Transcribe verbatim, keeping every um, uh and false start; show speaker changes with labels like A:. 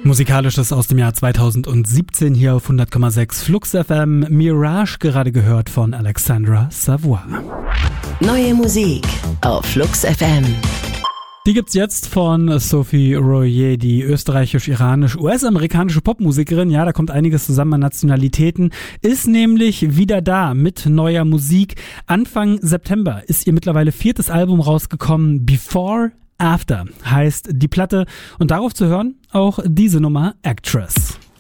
A: Musikalisches aus dem Jahr zweitausendsiebzehn hier auf hundert Komma sechs Flux F M. Mirage, gerade gehört von Alexandra Savoy.
B: Neue Musik auf Flux F M.
A: Die gibt's jetzt von Sophie Royer, die österreichisch-iranische, U S-amerikanische Popmusikerin. Ja, da kommt einiges zusammen an Nationalitäten. Ist nämlich wieder da mit neuer Musik. Anfang September ist ihr mittlerweile viertes Album rausgekommen. Before After heißt die Platte. Und darauf zu hören auch diese Nummer Actress.